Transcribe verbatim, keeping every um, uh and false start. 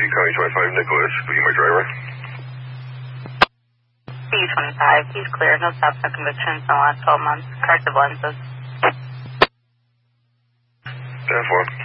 County twenty-five, Nicholas. Are you my driver? B twenty-five, he's clear. No stops, no convictions in the last twelve months. Corrective lenses. ten four.